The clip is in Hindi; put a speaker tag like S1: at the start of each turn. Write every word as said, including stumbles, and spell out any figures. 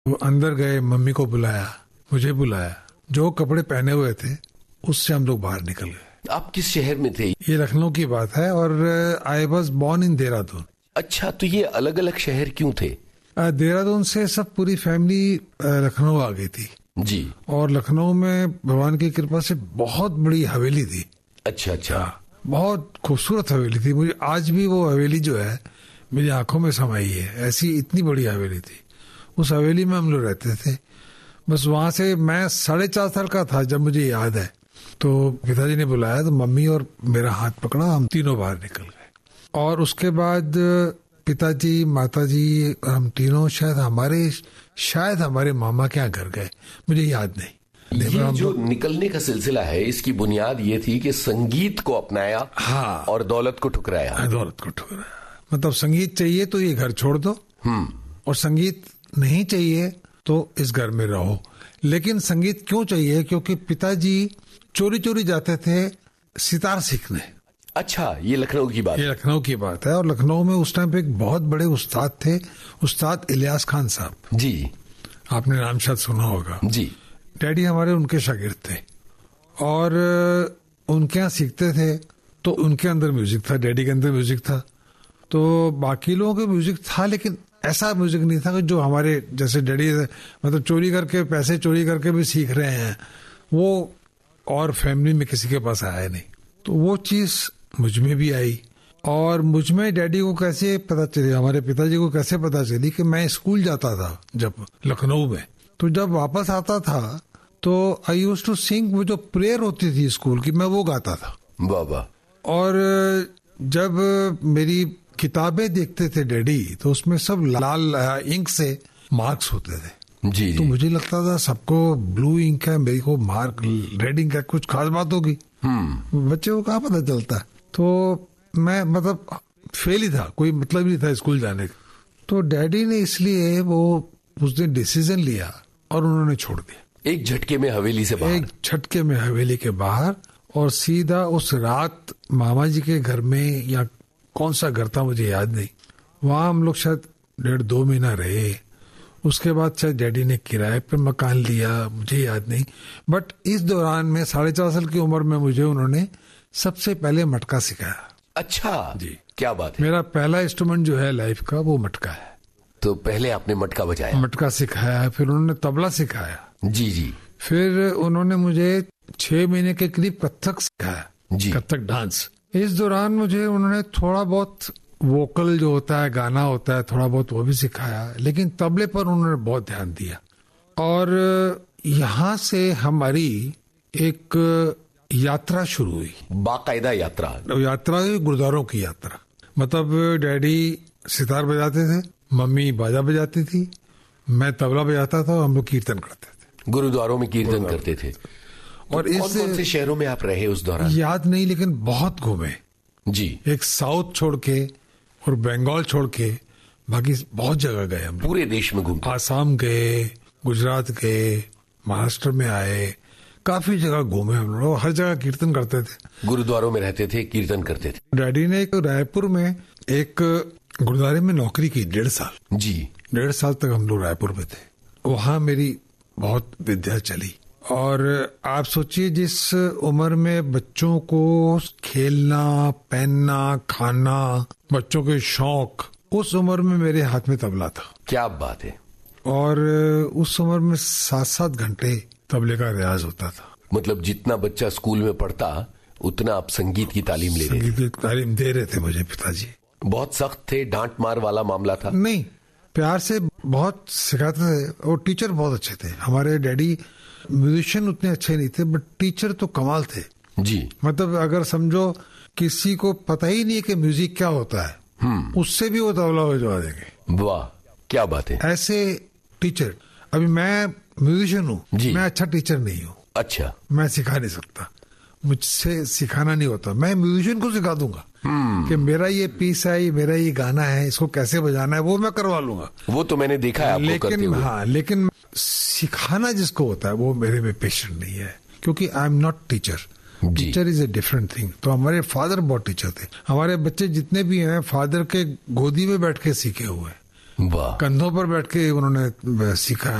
S1: वो अंदर गए, मम्मी को बुलाया, मुझे बुलाया, जो कपड़े पहने हुए थे उससे हम लोग बाहर निकल गए।
S2: आप किस शहर में थे?
S1: ये लखनऊ की बात है और I was born in Dehradun.
S2: अच्छा, तो ये अलग अलग शहर क्यों थे?
S1: देहरादून से सब पूरी फैमिली लखनऊ आ गई थी
S2: जी।
S1: और लखनऊ में भगवान की कृपा से बहुत बड़ी हवेली थी।
S2: अच्छा अच्छा,
S1: बहुत खूबसूरत हवेली थी। मुझे आज भी वो हवेली जो है मेरी आंखों में समाई है, ऐसी इतनी बड़ी हवेली थी। उस हवेली में हम लोग रहते थे। बस वहां से मैं साढ़े चार साल का था जब मुझे याद है, तो पिताजी ने बुलाया तो मम्मी और मेरा हाथ पकड़ा, हम तीनों बाहर निकल गए। और उसके बाद पिताजी, माताजी, हम तीनों शायद हमारे शायद हमारे मामा के यहाँ घर गए, मुझे याद नहीं।
S2: ये जो निकलने का सिलसिला है, इसकी बुनियाद ये थी कि संगीत को अपनाया,
S1: हाँ,
S2: और दौलत को ठुकराया।
S1: दौलत को ठुकराया मतलब संगीत चाहिए तो ये घर छोड़ दो, हम्म और संगीत नहीं चाहिए तो इस घर में रहो। लेकिन संगीत क्यों चाहिए? क्योंकि पिताजी चोरी चोरी जाते थे सितार सीखने।
S2: अच्छा, ये लखनऊ की बात
S1: ये लखनऊ की बात है। और लखनऊ में उस टाइम पे एक बहुत बड़े उस्ताद थे, उस्ताद इलियास खान साहब
S2: जी।
S1: आपने नाम शायद सुना होगा
S2: जी।
S1: डैडी हमारे उनके शागिर्द थे और उनके यहाँ सीखते थे, तो उनके अंदर म्यूजिक था, डैडी के अंदर म्यूजिक था, तो बाकी लोगों के म्यूजिक था, लेकिन ऐसा म्यूजिक नहीं था कि जो हमारे जैसे डैडी मतलब चोरी करके, पैसे चोरी करके भी सीख रहे हैं, वो और फैमिली में किसी के पास आया नहीं। तो वो चीज मुझ में भी आई। और मुझ में डैडी को कैसे पता चली, हमारे पिताजी को कैसे पता चली कि मैं स्कूल जाता था जब लखनऊ में, तो जब वापस आता था तो आई यूज्ड टू सिंग, वो जो प्रेयर होती थी स्कूल की, मैं वो गाता था।
S2: बाबा।
S1: और जब मेरी किताबें देखते थे डैडी, तो उसमें सब लाल इंक से मार्क्स होते थे
S2: जी।
S1: तो मुझे लगता था सबको ब्लू इंक है, मेरी को मार्क रेड इंक है, कुछ खास बात होगी। बच्चे को कहाँ पता चलता है। तो मैं मतलब फेल ही था, कोई मतलब नहीं था स्कूल जाने का। तो डैडी ने इसलिए वो उस दिन डिसीजन लिया और उन्होंने छोड़ दिया,
S2: एक झटके में हवेली से बाहर।
S1: एक झटके में हवेली के बाहर, और सीधा उस रात मामा जी के घर में, या कौन सा घर था मुझे याद नहीं, वहां हम लोग शायद डेढ़ दो महीना रहे। उसके बाद शायद डैडी ने किराए पे मकान लिया, मुझे याद नहीं। बट इस दौरान में साढ़े चार साल की उम्र में मुझे उन्होंने सबसे पहले मटका सिखाया।
S2: अच्छा जी, क्या बात है।
S1: मेरा पहला इंस्ट्रूमेंट जो है लाइफ का वो मटका है।
S2: तो पहले आपने मटका बजाया?
S1: मटका सिखाया, फिर उन्होंने तबला सिखाया।
S2: जी जी।
S1: फिर उन्होंने मुझे छह महीने के करीब कथक सिखाया
S2: जी,
S1: कथक डांस। इस दौरान मुझे उन्होंने थोड़ा बहुत वोकल जो होता है, गाना होता है, थोड़ा बहुत वो भी सिखाया, लेकिन तबले पर उन्होंने बहुत ध्यान दिया। और यहाँ से हमारी एक यात्रा शुरू हुई,
S2: बाकायदा यात्रा।
S1: यात्रा गुरुद्वारों की यात्रा। मतलब डैडी सितार बजाते थे, मम्मी बाजा बजाती थी, मैं तबला बजाता था, हम लोग कीर्तन करते थे,
S2: गुरुद्वारों में कीर्तन करते थे।
S1: और
S2: तो कौन कौन से शहरों में आप रहे उस दौरान?
S1: याद नहीं, लेकिन बहुत घूमे
S2: जी।
S1: एक साउथ छोड़ के और बंगाल छोड़ के बाकी बहुत जगह गए हम।
S2: पूरे देश में घूमे।
S1: आसाम गए, गुजरात गए, महाराष्ट्र में आए, काफी जगह घूमे हम लोग। हर जगह कीर्तन करते थे,
S2: गुरुद्वारों में रहते थे, कीर्तन करते थे।
S1: डैडी ने एक रायपुर में एक गुरुद्वारे में नौकरी की डेढ़ साल।
S2: जी।
S1: डेढ़ साल तक हम लोग रायपुर में थे। वहां मेरी बहुत विद्या चली। और आप सोचिए जिस उम्र में बच्चों को खेलना, पहनना, खाना, बच्चों के शौक, उस उम्र में मेरे हाथ में तबला था।
S2: क्या बात है।
S1: और उस उम्र में सात सात घंटे तबले का रियाज होता था।
S2: मतलब जितना बच्चा स्कूल में पढ़ता उतना आप संगीत की तालीम ले रहे थे।
S1: संगीत की तालीम दे रहे थे मुझे पिताजी।
S2: बहुत सख्त थे, डांट मार वाला मामला था?
S1: नहीं, प्यार से बहुत सिखाते थे और टीचर बहुत अच्छे थे। हमारे डैडी म्यूजिशियन उतने अच्छे नहीं थे, बट टीचर तो कमाल थे
S2: जी।
S1: मतलब अगर समझो किसी को पता ही नहीं है कि म्यूजिक क्या होता है, उससे भी वो तबला बजवा देंगे।
S2: वाह, क्या बात है।
S1: ऐसे टीचर। अभी मैं म्यूजिशियन हूँ, मैं अच्छा टीचर नहीं हूँ।
S2: अच्छा।
S1: मैं सिखा नहीं सकता, मुझसे सिखाना नहीं होता। मैं म्यूजिशियन को सिखा दूंगा कि मेरा ये पीस है, ये मेरा ये गाना है, इसको कैसे बजाना है, वो मैं करवा लूंगा।
S2: वो तो मैंने देखा है आपको
S1: लेकिन
S2: करते हुए।
S1: हाँ, लेकिन सिखाना जिसको होता है वो मेरे में पेशेंट नहीं है, क्योंकि I am not teacher. Teacher is a different thing. तो हमारे फादर बहुत टीचर थे। हमारे बच्चे जितने भी हैं फादर के गोदी में बैठ के सीखे हुए हैं।
S2: वाह।
S1: कंधों पर बैठ के उन्होंने सीखा।